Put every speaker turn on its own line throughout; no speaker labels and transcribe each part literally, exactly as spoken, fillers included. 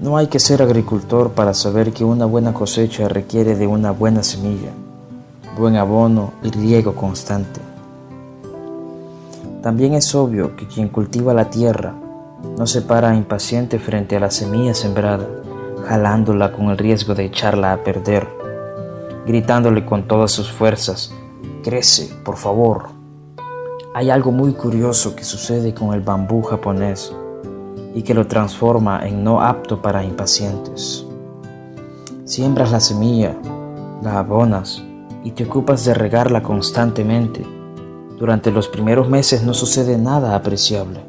No hay que ser agricultor para saber que una buena cosecha requiere de una buena semilla, buen abono y riego constante. También es obvio que quien cultiva la tierra no se para impaciente frente a la semilla sembrada, jalándola con el riesgo de echarla a perder, gritándole con todas sus fuerzas: «Crece, por favor». Hay algo muy curioso que sucede con el bambú japonés y que lo transforma en no apto para impacientes. Siembras la semilla, la abonas y te ocupas de regarla constantemente. Durante los primeros meses no sucede nada apreciable.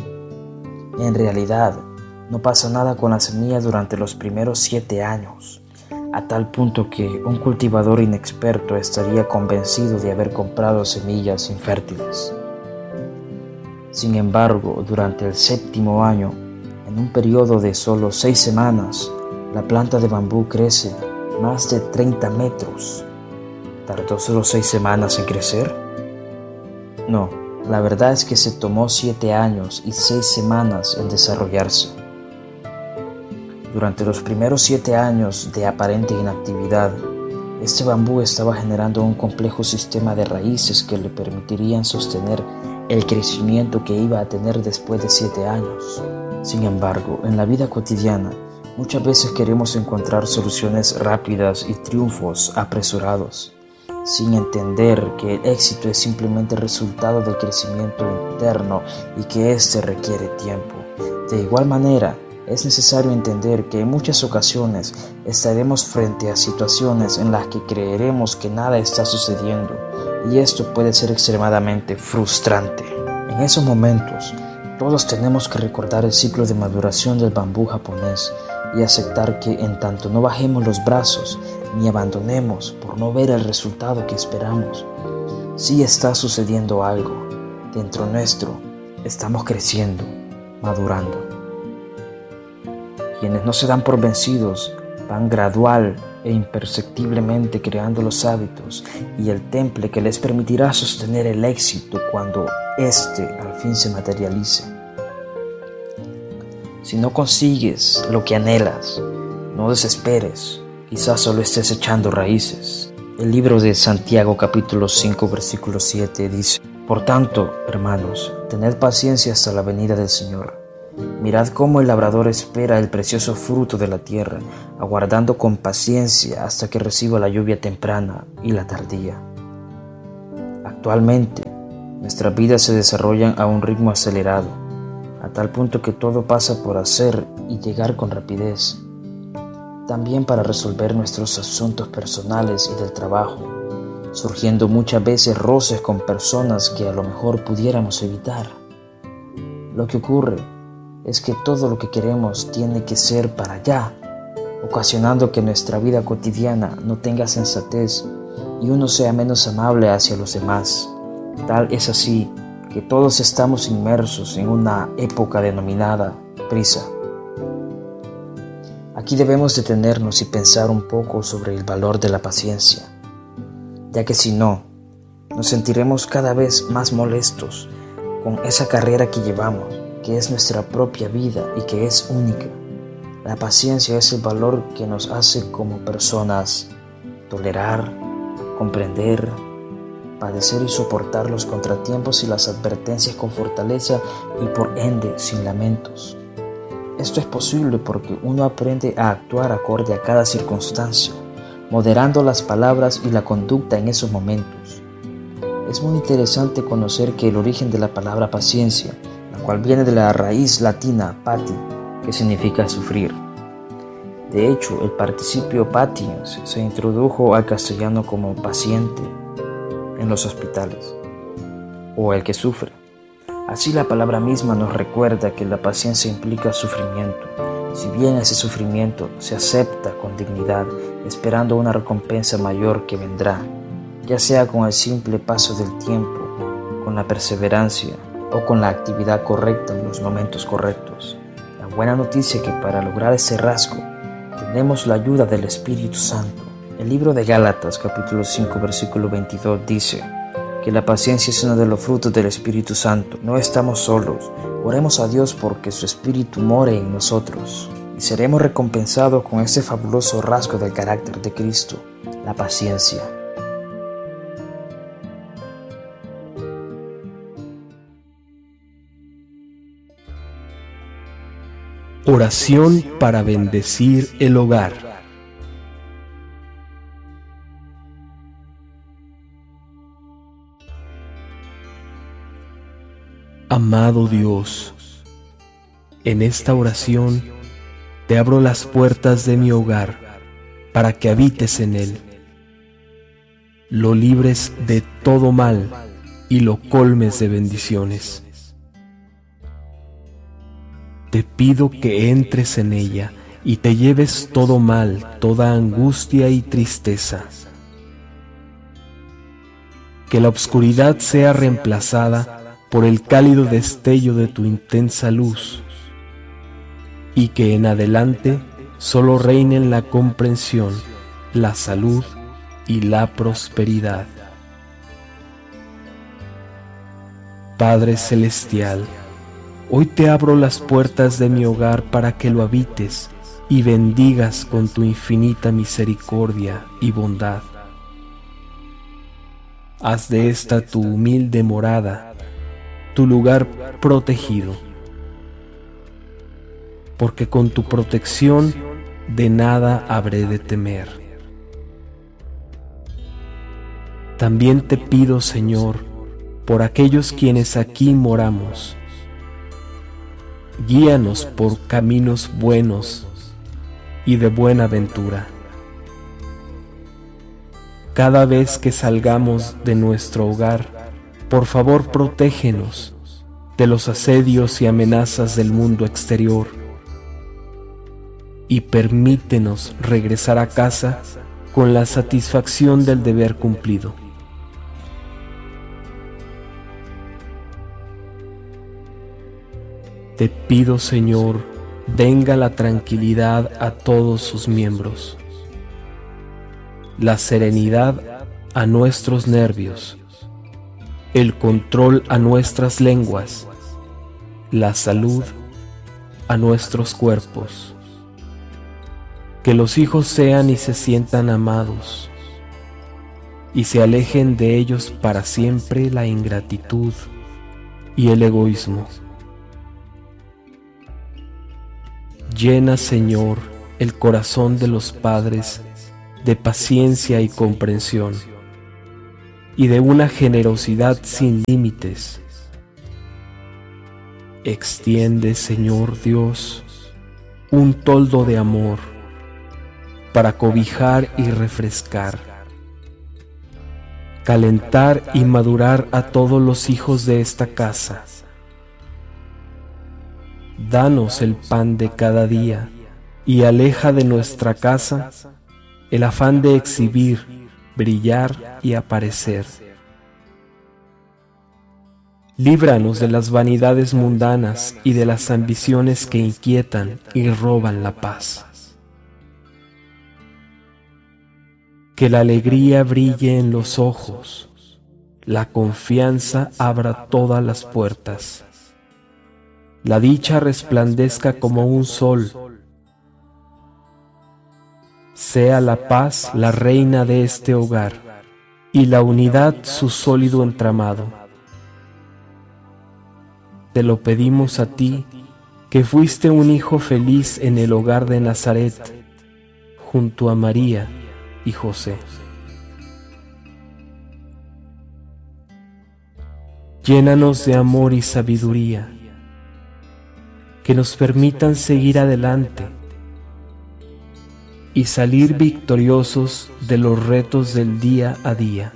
En realidad, no pasa nada con la semilla durante los primeros siete años, a tal punto que un cultivador inexperto estaría convencido de haber comprado semillas infértiles. Sin embargo, durante el séptimo año, en un periodo de solo seis semanas, la planta de bambú crece más de treinta metros. ¿Tardó solo seis semanas en crecer? No, la verdad es que se tomó siete años y seis semanas en desarrollarse. Durante los primeros siete años de aparente inactividad, este bambú estaba generando un complejo sistema de raíces que le permitirían sostener el crecimiento que iba a tener después de siete años. Sin embargo, en la vida cotidiana, muchas veces queremos encontrar soluciones rápidas y triunfos apresurados, sin entender que el éxito es simplemente resultado del crecimiento interno y que éste requiere tiempo. De igual manera, es necesario entender que en muchas ocasiones estaremos frente a situaciones en las que creeremos que nada está sucediendo, y esto puede ser extremadamente frustrante. En esos momentos, todos tenemos que recordar el ciclo de maduración del bambú japonés y aceptar que en tanto no bajemos los brazos ni abandonemos por no ver el resultado que esperamos, sí está sucediendo algo. Dentro nuestro estamos creciendo, madurando. Quienes no se dan por vencidos van gradual e imperceptiblemente creando los hábitos y el temple que les permitirá sostener el éxito cuando éste al fin se materialice. Si no consigues lo que anhelas, no desesperes, quizás solo estés echando raíces. El libro de Santiago capítulo cinco versículo siete dice: «Por tanto, hermanos, tened paciencia hasta la venida del Señor. Mirad cómo el labrador espera el precioso fruto de la tierra, aguardando con paciencia hasta que reciba la lluvia temprana y la tardía». Actualmente, nuestras vidas se desarrollan a un ritmo acelerado, a tal punto que todo pasa por hacer y llegar con rapidez. También para resolver nuestros asuntos personales y del trabajo, surgiendo muchas veces roces con personas que a lo mejor pudiéramos evitar. Lo que ocurre es que todo lo que queremos tiene que ser para allá, ocasionando que nuestra vida cotidiana no tenga sensatez y uno sea menos amable hacia los demás. Tal es así que todos estamos inmersos en una época denominada prisa. Aquí debemos detenernos y pensar un poco sobre el valor de la paciencia, ya que si no, nos sentiremos cada vez más molestos con esa carrera que llevamos, que es nuestra propia vida y que es única. La paciencia es el valor que nos hace como personas tolerar, comprender, padecer y soportar los contratiempos y las advertencias con fortaleza y por ende sin lamentos. Esto es posible porque uno aprende a actuar acorde a cada circunstancia, moderando las palabras y la conducta en esos momentos. Es muy interesante conocer que el origen de la palabra paciencia, la cual viene de la raíz latina pati, que significa sufrir. De hecho, el participio patiens se introdujo al castellano como paciente en los hospitales, o el que sufre. Así la palabra misma nos recuerda que la paciencia implica sufrimiento, si bien ese sufrimiento se acepta con dignidad, esperando una recompensa mayor que vendrá, ya sea con el simple paso del tiempo, con la perseverancia o con la actividad correcta en los momentos correctos. La buena noticia es que para lograr ese rasgo tenemos la ayuda del Espíritu Santo. El libro de Gálatas capítulo cinco versículo veintidós dice que la paciencia es uno de los frutos del Espíritu Santo. No estamos solos, oremos a Dios porque su Espíritu more en nosotros. y seremos recompensados con este fabuloso rasgo del carácter de Cristo, la paciencia.
Oración para bendecir el hogar. Amado Dios, en esta oración te abro las puertas de mi hogar para que habites en él, lo libres de todo mal y lo colmes de bendiciones. Te pido que entres en ella y te lleves todo mal, toda angustia y tristeza. Que la oscuridad sea reemplazada por el cálido destello de tu intensa luz, y que en adelante solo reinen la comprensión, la salud y la prosperidad. Padre Celestial, hoy te abro las puertas de mi hogar para que lo habites y bendigas con tu infinita misericordia y bondad. Haz de esta tu humilde morada, tu lugar protegido, porque con tu protección de nada habré de temer. También te pido, Señor, por aquellos quienes aquí moramos, guíanos por caminos buenos y de buena ventura. Cada vez que salgamos de nuestro hogar, por favor protégenos de los asedios y amenazas del mundo exterior y permítenos regresar a casa con la satisfacción del deber cumplido. Te pido, Señor, venga la tranquilidad a todos sus miembros, la serenidad a nuestros nervios, el control a nuestras lenguas, la salud a nuestros cuerpos. Que los hijos sean y se sientan amados, y se alejen de ellos para siempre la ingratitud y el egoísmo. Llena, Señor, el corazón de los padres de paciencia y comprensión, y de una generosidad sin límites. Extiende, Señor Dios, un toldo de amor para cobijar y refrescar, calentar y madurar a todos los hijos de esta casa. Danos el pan de cada día y aleja de nuestra casa el afán de exhibir, brillar y aparecer. Líbranos de las vanidades mundanas y de las ambiciones que inquietan y roban la paz. Que la alegría brille en los ojos, la confianza abra todas las puertas, la dicha resplandezca como un sol. Sea la paz la reina de este hogar y la unidad su sólido entramado. Te lo pedimos a ti, que fuiste un hijo feliz en el hogar de Nazaret, junto a María y José. Llénanos de amor y sabiduría, que nos permitan seguir adelante y salir victoriosos de los retos del día a día.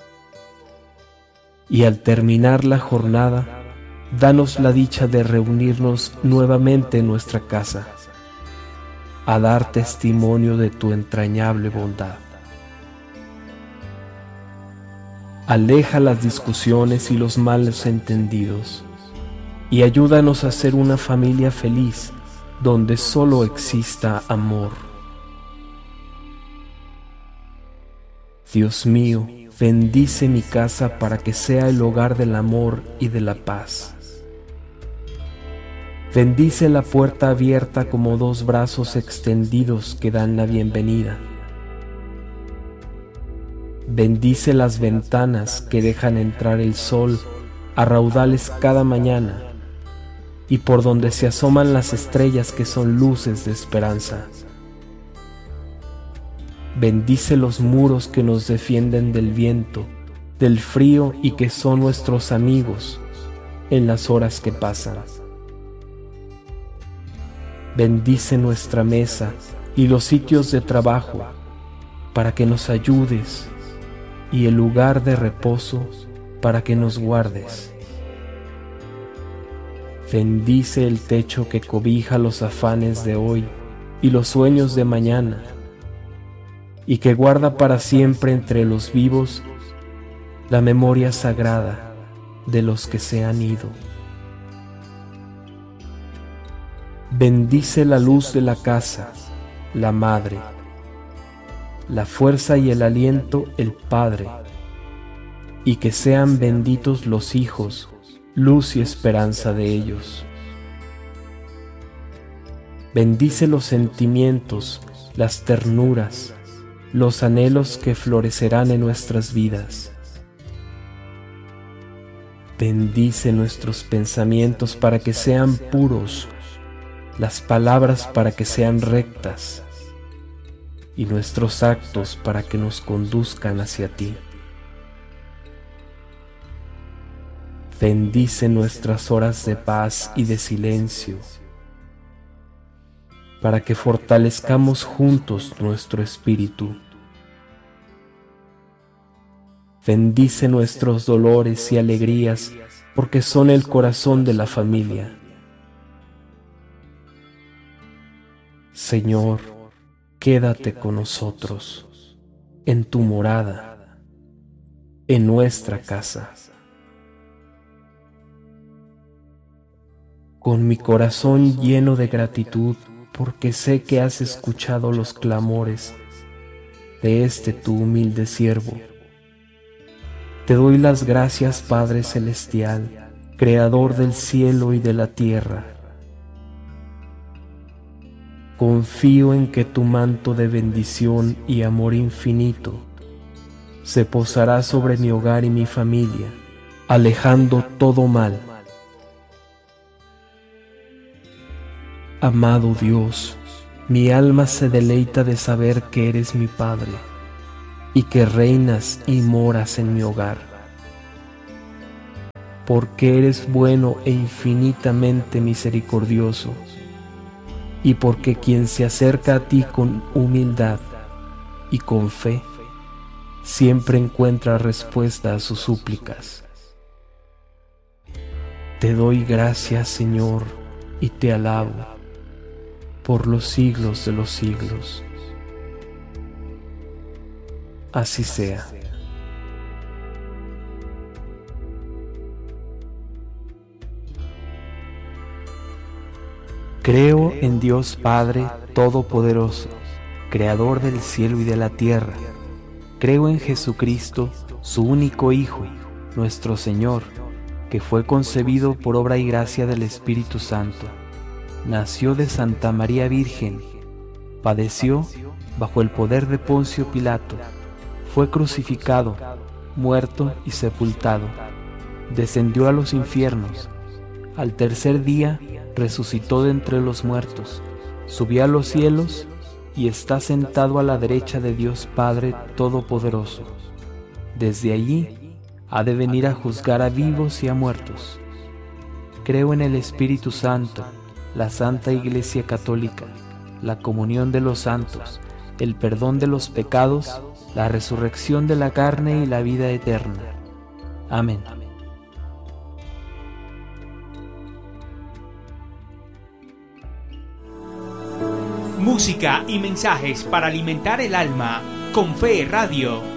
Y al terminar la jornada, danos la dicha de reunirnos nuevamente en nuestra casa, a dar testimonio de tu entrañable bondad. Aleja las discusiones y los malos entendidos, y ayúdanos a ser una familia feliz donde solo exista amor. Dios mío, bendice mi casa para que sea el hogar del amor y de la paz. Bendice la puerta abierta como dos brazos extendidos que dan la bienvenida. Bendice las ventanas que dejan entrar el sol a raudales cada mañana y por donde se asoman las estrellas que son luces de esperanza. Bendice los muros que nos defienden del viento, del frío y que son nuestros amigos en las horas que pasan. Bendice nuestra mesa y los sitios de trabajo para que nos ayudes y el lugar de reposo para que nos guardes. Bendice el techo que cobija los afanes de hoy y los sueños de mañana, y que guarda para siempre entre los vivos la memoria sagrada de los que se han ido. Bendice la luz de la casa, la madre, la fuerza y el aliento, el padre, y que sean benditos los hijos, luz y esperanza de ellos. Bendice los sentimientos, las ternuras, los anhelos que florecerán en nuestras vidas. Bendice nuestros pensamientos para que sean puros, las palabras para que sean rectas y nuestros actos para que nos conduzcan hacia ti. Bendice nuestras horas de paz y de silencio para que fortalezcamos juntos nuestro espíritu. Bendice nuestros dolores y alegrías porque son el corazón de la familia. Señor, quédate con nosotros, en tu morada, en nuestra casa. Con mi corazón lleno de gratitud, porque sé que has escuchado los clamores de este tu humilde siervo. Te doy las gracias, Padre Celestial, Creador del cielo y de la tierra. Confío en que tu manto de bendición y amor infinito se posará sobre mi hogar y mi familia, alejando todo mal. Amado Dios, mi alma se deleita de saber que eres mi Padre y que reinas y moras en mi hogar, porque eres bueno e infinitamente misericordioso, y porque quien se acerca a ti con humildad y con fe, siempre encuentra respuesta a sus súplicas. Te doy gracias, Señor, y te alabo por los siglos de los siglos. Así sea. Creo en Dios Padre Todopoderoso, Creador del cielo y de la tierra. Creo en Jesucristo, su único Hijo, nuestro Señor, que fue concebido por obra y gracia del Espíritu Santo. Nació de Santa María Virgen, padeció bajo el poder de Poncio Pilato, fue crucificado, muerto y sepultado, descendió a los infiernos, al tercer día resucitó de entre los muertos, subió a los cielos y está sentado a la derecha de Dios Padre Todopoderoso. Desde allí ha de venir a juzgar a vivos y a muertos. Creo en el Espíritu Santo, la Santa Iglesia Católica, la comunión de los santos, el perdón de los pecados, la resurrección de la carne y la vida eterna. Amén.
Música y mensajes para alimentar el alma con Fe Radio.